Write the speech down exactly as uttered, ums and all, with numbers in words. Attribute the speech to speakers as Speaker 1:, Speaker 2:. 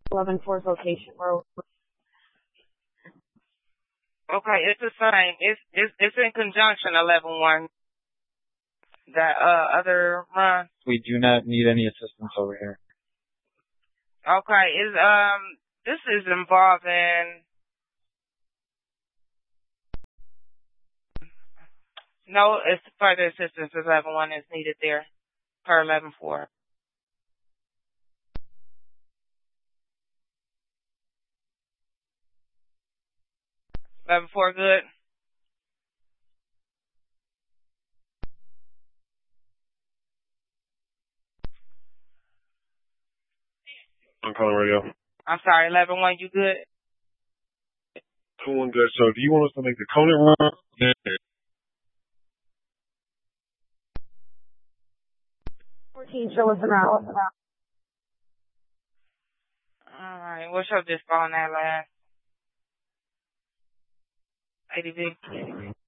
Speaker 1: eleven four's location. Where?
Speaker 2: Okay, it's the same. It's it's it's in conjunction. Eleven one. That uh other run.
Speaker 3: We do not need any assistance over here.
Speaker 2: Okay, is um this is involving. No, it's further assistance. Eleven one is needed there per eleven four. Eleven four, good.
Speaker 4: I'm calling radio.
Speaker 2: I'm sorry, eleven one, you good?
Speaker 4: Cool and good. So, do you want us to make the Conant run? Yeah.
Speaker 1: fourteen, show us around.
Speaker 2: All right, what's your dispo on that last? eighty big.